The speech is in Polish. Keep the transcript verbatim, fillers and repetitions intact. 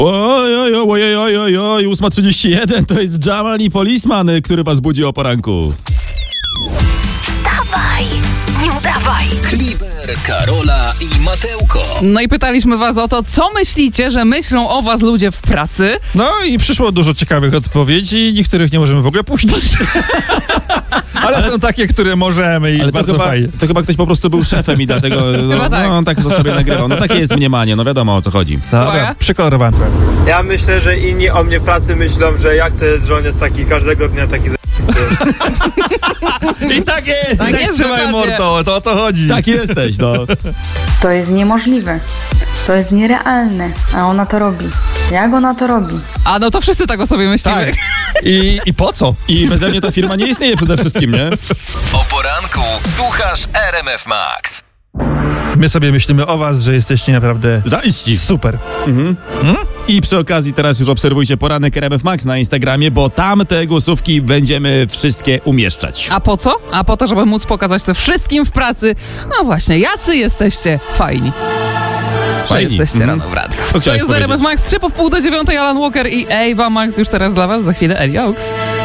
Oj, oj, oj, oj, oj, oj, ósma trzydzieści jeden to jest Jamal i Policeman, który was budzi o poranku. Wstawaj, nie udawaj. Kliber, Karola i Mateuko. No i pytaliśmy was o to, co myślicie, że myślą o was ludzie w pracy? No i przyszło dużo ciekawych odpowiedzi, niektórych nie możemy w ogóle puścić. Ale, Ale są takie, które możemy i Ale bardzo to chyba, fajnie. to chyba ktoś po prostu był szefem i dlatego no, Chyba tak. no, on tak to sobie nagrywał. No takie jest mniemanie, no wiadomo o co chodzi. Uwaga. Dobra, przykolorowałem trochę. Ja myślę, że inni o mnie w pracy myślą, że jak to jest, że on jest taki każdego dnia taki z***isty. I tak jest, Tak i tak jest, trzymaj dokładnie. mordo, to o to chodzi. Tak jesteś, no. To jest niemożliwe. To jest nierealne, a ona to robi. Jak ona to robi? A no to wszyscy tak o sobie myślimy. Tak. I, I po co? I beze mnie ta firma nie istnieje przede wszystkim, nie? O poranku słuchasz R M F Max. My sobie myślimy o was, że jesteście naprawdę Zaiste. super. Mhm. I przy okazji teraz już obserwujcie poranek R M F Max na Instagramie, bo tam te głosówki będziemy wszystkie umieszczać. A po co? A po to, żeby móc pokazać to wszystkim w pracy. No właśnie, jacy jesteście fajni. Że Fajni. jesteście Mhm. rano w radiu. To To chciałeś jest R M F powiedzieć. Max, trzy po wpół do dziewiątej, Alan Walker i Ewa Max już teraz dla was, za chwilę Eli Oaks.